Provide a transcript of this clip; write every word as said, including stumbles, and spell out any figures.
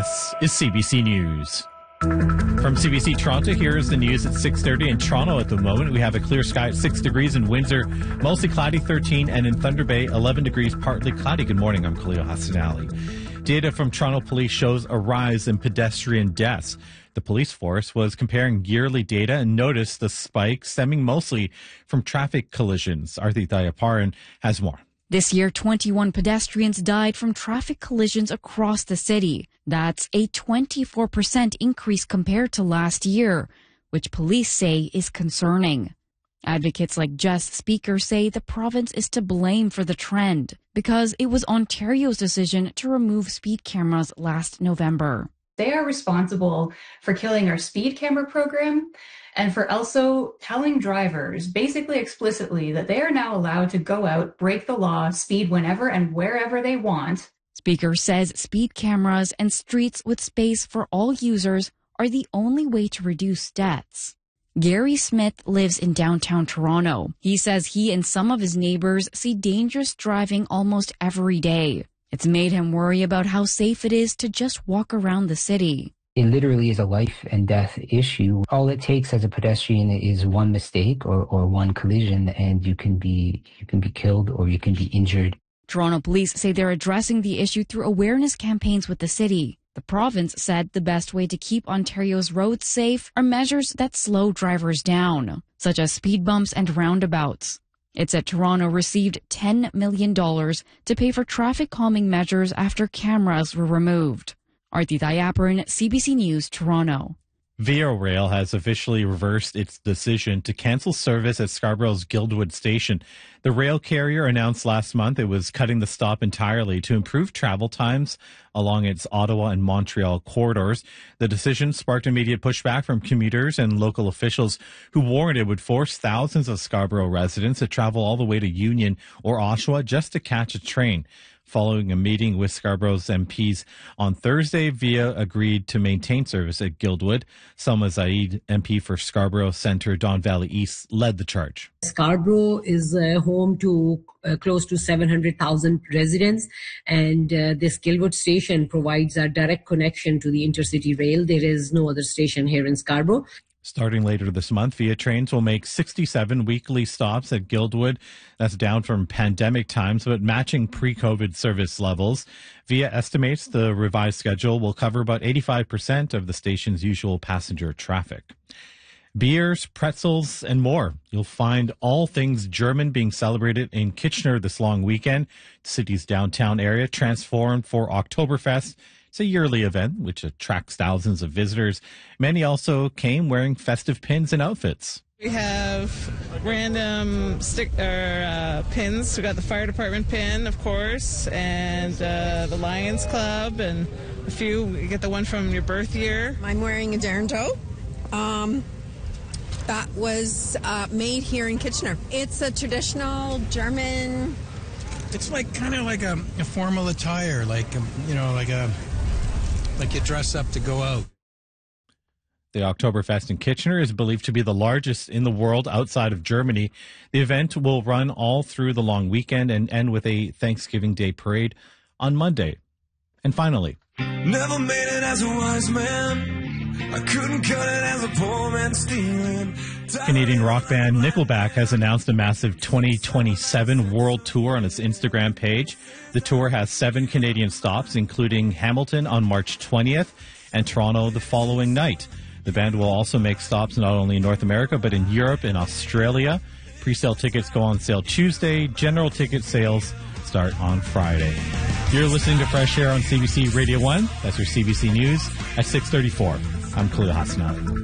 This is C B C News. From C B C Toronto, here's the news at six thirty. In Toronto at the moment, we have a clear sky at six degrees. In Windsor, mostly cloudy, thirteen. And in Thunder Bay, eleven degrees, partly cloudy. Good morning, I'm Khalil Hassanali. Data from Toronto Police shows a rise in pedestrian deaths. The police force was comparing yearly data and noticed the spike stemming mostly from traffic collisions. Arthi Dayaparan has more. This year, twenty-one pedestrians died from traffic collisions across the city. That's a twenty-four percent increase compared to last year, which police say is concerning. Advocates like Jess Speaker say the province is to blame for the trend because it was Ontario's decision to remove speed cameras last November. They are responsible for killing our speed camera program and for also telling drivers, basically explicitly, that they are now allowed to go out, break the law, speed whenever and wherever they want. Speaker says speed cameras and streets with space for all users are the only way to reduce deaths. Gary Smith lives in downtown Toronto. He says he and some of his neighbors see dangerous driving almost every day. It's made him worry about how safe it is to just walk around the city. It literally is a life and death issue. All it takes as a pedestrian is one mistake or, or one collision, and you can be you can be killed or you can be injured. Toronto police say they're addressing the issue through awareness campaigns with the city. The province said the best way to keep Ontario's roads safe are measures that slow drivers down, such as speed bumps and roundabouts. It said Toronto received ten million dollars to pay for traffic calming measures after cameras were removed. Arthi Dayaparan, C B C News, Toronto. Via Rail has officially reversed its decision to cancel service at Scarborough's Guildwood station. The rail carrier announced last month it was cutting the stop entirely to improve travel times along its Ottawa and Montreal corridors. The decision sparked immediate pushback from commuters and local officials who warned it would force thousands of Scarborough residents to travel all the way to Union or Oshawa just to catch a train. Following a meeting with Scarborough's M Ps on Thursday, Via agreed to maintain service at Guildwood. Salma Zaid, M P for Scarborough Centre, Don Valley East, led the charge. Scarborough is uh, home to uh, close to seven hundred thousand residents, and uh, this Guildwood station provides a direct connection to the intercity rail. There is no other station here in Scarborough. Starting later this month, Via trains will make sixty-seven weekly stops at Guildwood. That's down from pandemic times, but matching pre-COVID service levels. Via estimates the revised schedule will cover about eighty-five percent of the station's usual passenger traffic. Beers, pretzels, and more. You'll find all things German being celebrated in Kitchener this long weekend. The city's downtown area transformed for Oktoberfest. It's a yearly event which attracts thousands of visitors. Many also came wearing festive pins and outfits. We have random stick or uh, pins. We got the fire department pin, of course, and uh, the Lions Club, and a few. You get the one from your birth year. I'm wearing a Darentoe. Um, that was uh, made here in Kitchener. It's a traditional German. It's like kind of like a, a formal attire, like a, you know, like a. Like you dress up to go out. The Oktoberfest in Kitchener is believed to be the largest in the world outside of Germany. The event will run all through the long weekend and end with a Thanksgiving Day parade on Monday. And finally, never made it as a wise man. I couldn't cut it as a poor man stealing. Canadian rock band Nickelback has announced a massive twenty twenty-seven world tour on its Instagram page. The tour has seven Canadian stops, including Hamilton on March twentieth and Toronto the following night. The band will also make stops not only in North America, but in Europe and Australia. Pre-sale tickets go on sale Tuesday. General ticket sales start on Friday. You're listening to Fresh Air on C B C Radio one. That's your C B C News at six thirty-four. I'm Khalil Hassanali.